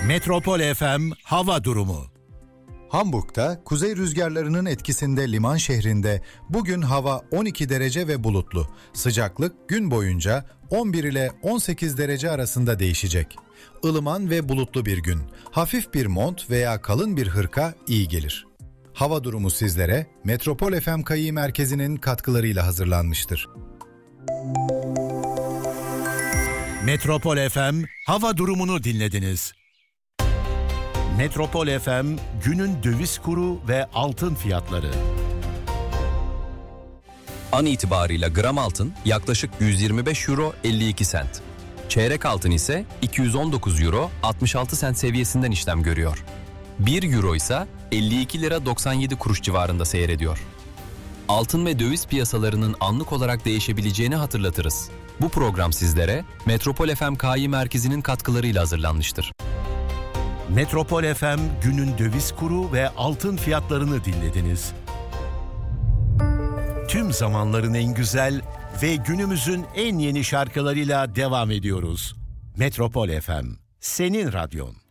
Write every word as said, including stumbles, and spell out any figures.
Metropol F M hava durumu. Hamburg'da kuzey rüzgarlarının etkisinde liman şehrinde bugün hava on iki derece ve bulutlu. Sıcaklık gün boyunca on bir ile on sekiz derece arasında değişecek. Ilıman ve bulutlu bir gün. Hafif bir mont veya kalın bir hırka iyi gelir. Hava durumu sizlere Metropol F M Kayı Merkezi'nin katkılarıyla hazırlanmıştır. Metropol F M hava durumunu dinlediniz. Metropol F M günün döviz kuru ve altın fiyatları. An itibarıyla gram altın yaklaşık yüz yirmi beş euro elli iki sent. Çeyrek altın ise iki yüz on dokuz euro altmış altı sent seviyesinden işlem görüyor. bir euro ise elli iki lira doksan yedi kuruş civarında seyrediyor. Altın ve döviz piyasalarının anlık olarak değişebileceğini hatırlatırız. Bu program sizlere Metropol F M K I Merkezi'nin katkılarıyla hazırlanmıştır. Metropol F M günün döviz kuru ve altın fiyatlarını dinlediniz. Tüm zamanların en güzel ve günümüzün en yeni şarkılarıyla devam ediyoruz. Metropol F M, senin radyon.